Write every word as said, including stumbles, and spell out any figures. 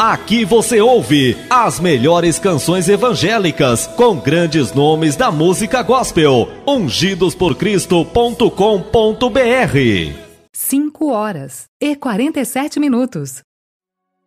Aqui você ouve as melhores canções evangélicas com grandes nomes da música gospel. ungidos por cristo ponto com ponto br. cinco horas e quarenta e sete minutos.